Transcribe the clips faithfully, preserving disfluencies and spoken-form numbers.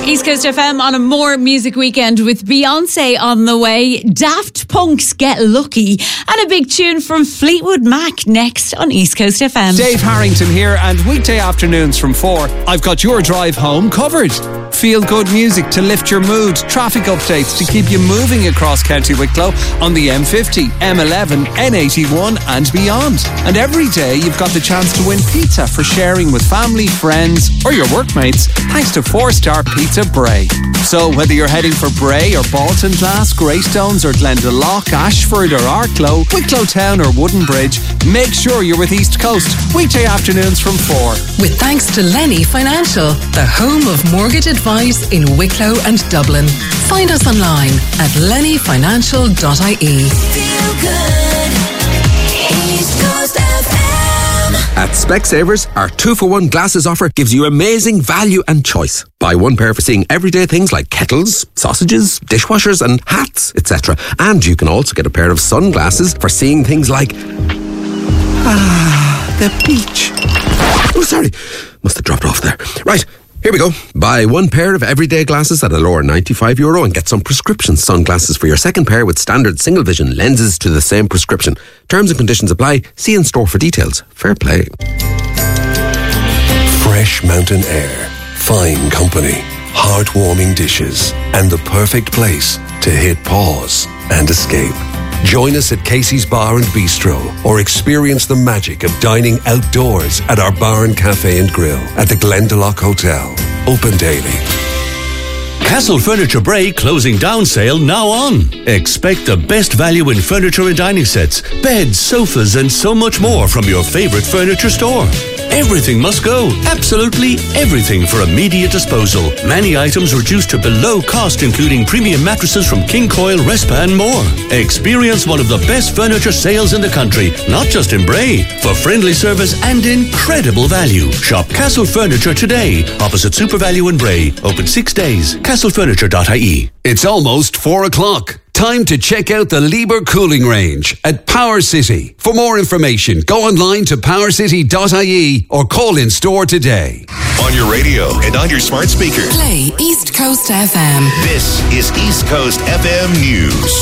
East Coast F M on a more music weekend with Beyonce on the way, Daft Punk's Get Lucky, and a big tune from Fleetwood Mac next on East Coast F M. Dave Harrington here, and weekday afternoons from four, I've got your drive home covered. Feel good music to lift your mood, traffic updates to keep you moving across County Wicklow on the M fifty, M eleven, N eighty-one and beyond. And every day you've got the chance to win pizza for sharing with family, friends or your workmates, thanks to four-star Pizza Bray. So whether you're heading for Bray or Baltinglass, Greystones or Glendalough, Ashford or Arklow, Wicklow Town or Wooden Bridge, make sure you're with East Coast weekday afternoons from four. With thanks to Lenny Financial, the home of mortgage advice in Wicklow and Dublin. Find us online at lenny financial dot I E. Feel good. East Coast F M. At Specsavers, our two-for-one glasses offer gives you amazing value and choice. Buy one pair for seeing everyday things like kettles, sausages, dishwashers and hats, et cetera. And you can also get a pair of sunglasses for seeing things like... Ah, the beach. Oh, sorry. Must have dropped off there. Right. Here we go. Buy one pair of everyday glasses at a lower ninety-five euro and get some prescription sunglasses for your second pair with standard single vision lenses to the same prescription. Terms and conditions apply. See in store for details. Fair play. Fresh mountain air, fine company, heartwarming dishes, and the perfect place to hit pause and escape. Join us at Casey's Bar and Bistro or experience the magic of dining outdoors at our bar and cafe and grill at the Glendalough Hotel. Open daily. Castle Furniture Bray closing down sale now on. Expect the best value in furniture and dining sets, beds, sofas and so much more from your favourite furniture store. Everything must go. Absolutely everything for immediate disposal. Many items reduced to below cost, including premium mattresses from King Coil, Respa and more. Experience one of the best furniture sales in the country, not just in Bray. For friendly service and incredible value. Shop Castle Furniture today, opposite Super Value in Bray. Open six days. castle furniture dot I E. It's almost four o'clock. Time to check out the Lieber Cooling Range at Power City. For more information, go online to power city dot I E or call in store today. On your radio and on your smart speaker. Play East Coast F M. This is East Coast F M News.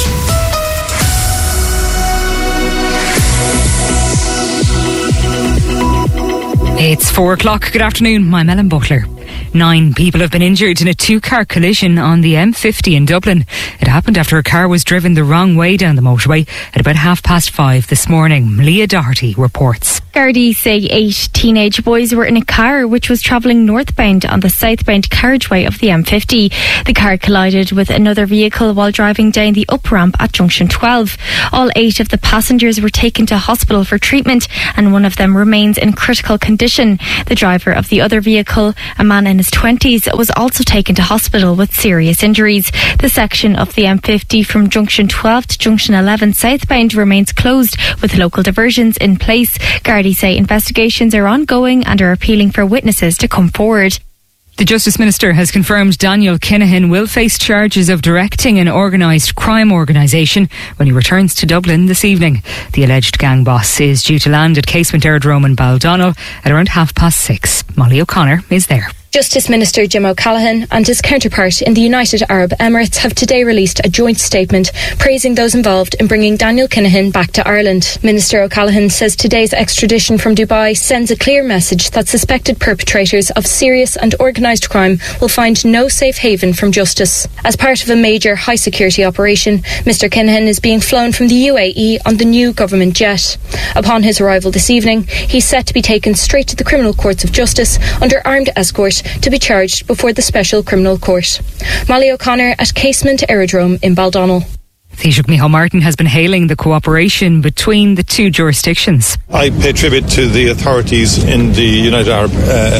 It's four o'clock. Good afternoon. I'm Ellen Butler. Nine people have been injured in a two-car collision on the M fifty in Dublin. It happened after a car was driven the wrong way down the motorway at about half past five this morning. Leah Doherty reports. Gardaí say eight teenage boys were in a car which was travelling northbound on the southbound carriageway of the M fifty. The car collided with another vehicle while driving down the up-ramp at junction twelve. All eight of the passengers were taken to hospital for treatment and one of them remains in critical condition. The driver of the other vehicle, a man in his twenties, was also taken to hospital with serious injuries. The section of the M fifty from junction twelve to junction eleven southbound remains closed with local diversions in place. Gardaí say investigations are ongoing and are appealing for witnesses to come forward. The Justice Minister has confirmed Daniel Kinahan will face charges of directing an organised crime organisation when he returns to Dublin this evening. The alleged gang boss is due to land at Casement Aerodrome in Baldonnel at around half past six. Molly O'Connor is there. Justice Minister Jim O'Callaghan and his counterpart in the United Arab Emirates have today released a joint statement praising those involved in bringing Daniel Kinahan back to Ireland. Minister O'Callaghan says today's extradition from Dubai sends a clear message that suspected perpetrators of serious and organised crime will find no safe haven from justice. As part of a major high-security operation, Mister Kinahan is being flown from the U A E on the new government jet. Upon his arrival this evening, he's set to be taken straight to the criminal courts of justice under armed escort to be charged before the Special Criminal Court. Molly O'Connor at Casement Aerodrome in Baldonnel. Taoiseach Micheál Martin has been hailing the cooperation between the two jurisdictions. I pay tribute to the authorities in the United Arab,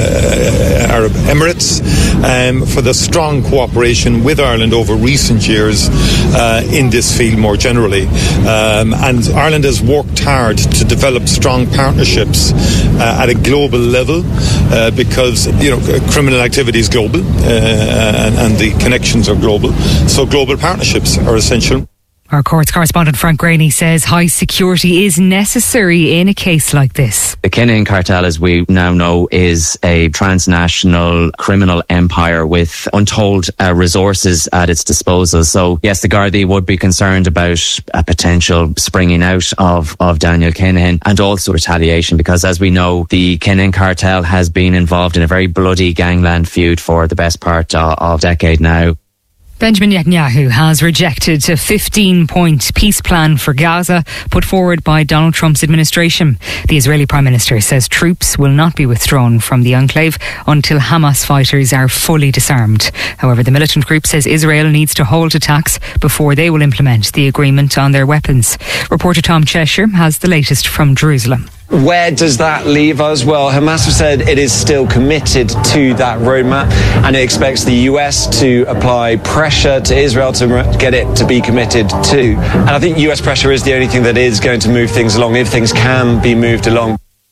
uh, Arab Emirates um, for the strong cooperation with Ireland over recent years uh, in this field more generally. Um, and Ireland has worked hard to develop strong partnerships uh, at a global level uh, because, you know, criminal activity is global uh, and, and the connections are global. So global partnerships are essential. Our courts correspondent Frank Graney says high security is necessary in a case like this. The Kinahan cartel, as we now know, is a transnational criminal empire with untold uh, resources at its disposal. So yes, the Gardaí would be concerned about a potential springing out of, of Daniel Kinahan and also retaliation, because as we know, the Kinahan cartel has been involved in a very bloody gangland feud for the best part of, of a decade now. Benjamin Netanyahu has rejected a fifteen-point peace plan for Gaza put forward by Donald Trump's administration. The Israeli Prime Minister says troops will not be withdrawn from the enclave until Hamas fighters are fully disarmed. However, the militant group says Israel needs to halt attacks before they will implement the agreement on their weapons. Reporter Tom Cheshire has the latest from Jerusalem. Where does that leave us? Well, Hamas have said it is still committed to that roadmap and it expects the U S to apply pressure to Israel to get it to be committed too. And I think U S pressure is the only thing that is going to move things along, if things can be moved along.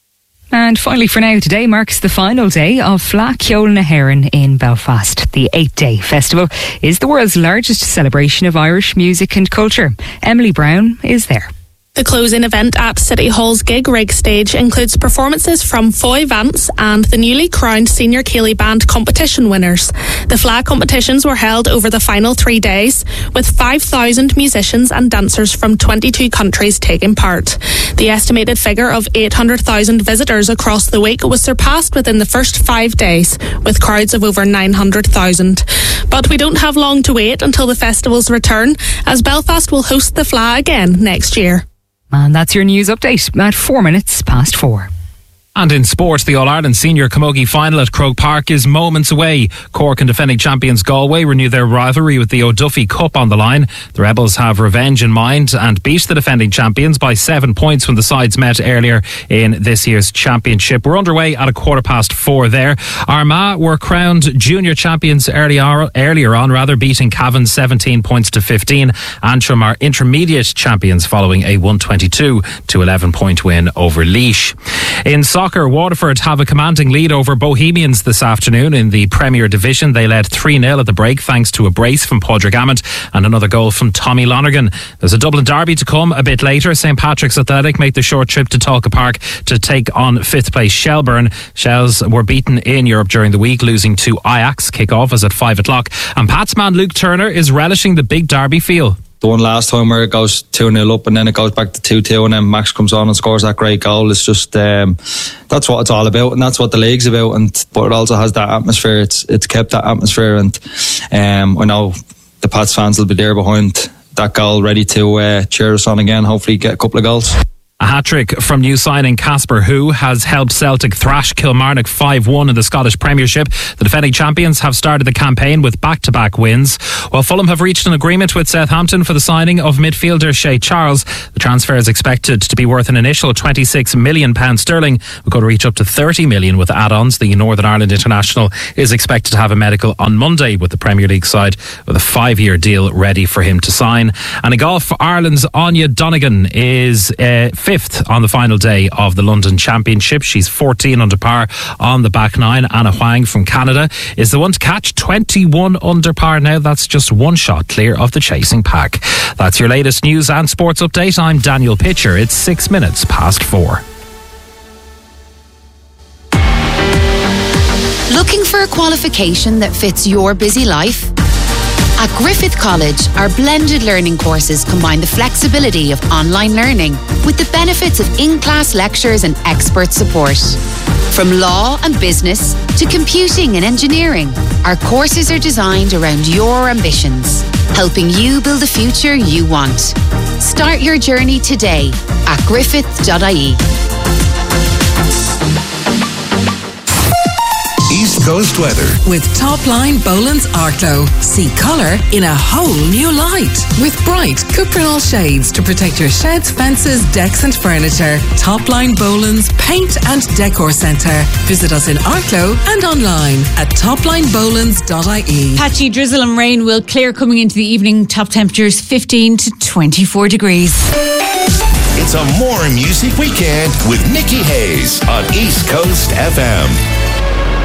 And finally for now, today marks the final day of Fleadh Cheoil na hÉireann in Belfast. The eight-day festival is the world's largest celebration of Irish music and culture. Emily Brown is there. The closing event at City Hall's Gig Rig stage includes performances from Foy Vance and the newly crowned Senior Ceilidh Band competition winners. The Fleadh competitions were held over the final three days, with five thousand musicians and dancers from twenty-two countries taking part. The estimated figure of eight hundred thousand visitors across the week was surpassed within the first five days, with crowds of over nine hundred thousand. But we don't have long to wait until the festival's return, as Belfast will host the Fleadh again next year. And that's your news update at four minutes past four. And in sport, the All-Ireland Senior Camogie final at Croke Park is moments away. Cork and defending champions Galway renew their rivalry with the O'Duffy Cup on the line. The Rebels have revenge in mind and beat the defending champions by seven points when the sides met earlier in this year's championship. We're underway at a quarter past four there. Armagh were crowned junior champions earlier, earlier on, rather beating Cavan seventeen points to fifteen. Antrim are intermediate champions following a one twenty-two to eleven point win over Laois. In soccer, Waterford have a commanding lead over Bohemians this afternoon in the Premier Division. They led three nil at the break thanks to a brace from Padraig Hammond and another goal from Tommy Lonergan. There's a Dublin derby to come a bit later. St Patrick's Athletic make the short trip to Talca Park to take on fifth place Shelburne. Shells were beaten in Europe during the week, losing to Ajax. Kick-off is at five o'clock. And Pat's man Luke Turner is relishing the big derby feel. The one last time where it goes two nil up and then it goes back to two two and then Max comes on and scores that great goal. It's just, um, that's what it's all about and that's what the league's about. And but it also has that atmosphere. It's it's kept that atmosphere and um, I know the Pats fans will be there behind that goal ready to uh, cheer us on again, hopefully get a couple of goals. A hat-trick from new signing Casper Hu has helped Celtic thrash Kilmarnock five one in the Scottish Premiership. The defending champions have started the campaign with back-to-back wins, while Fulham have reached an agreement with Southampton for the signing of midfielder Shea Charles. The transfer is expected to be worth an initial twenty-six million pounds sterling. It could reach up to thirty million pounds with add-ons. The Northern Ireland international is expected to have a medical on Monday with the Premier League side, with a five-year deal ready for him to sign. And in golf, Ireland's Anya Donegan is uh, fifth on the final day of the London Championship. She's fourteen under par on the back nine. Anna Huang from Canada is the one to catch, twenty-one under par now. That's just one shot clear of the chasing pack. That's your latest news and sports update. I'm Daniel Pitcher. It's six minutes past four. Looking for a qualification that fits your busy life? At Griffith College, our blended learning courses combine the flexibility of online learning with the benefits of in-class lectures and expert support. From law and business to computing and engineering, our courses are designed around your ambitions, helping you build the future you want. Start your journey today at griffith dot I E. East Coast weather. With Topline Boland's Arklow. See colour in a whole new light. With bright Cuprinol shades to protect your sheds, fences, decks and furniture. Topline Boland's Paint and Decor Centre. Visit us in Arklow and online at topline bolands dot I E. Patchy drizzle and rain will clear coming into the evening. Top temperatures fifteen to twenty-four degrees. It's a More Music Weekend with Nikki Hayes on East Coast F M.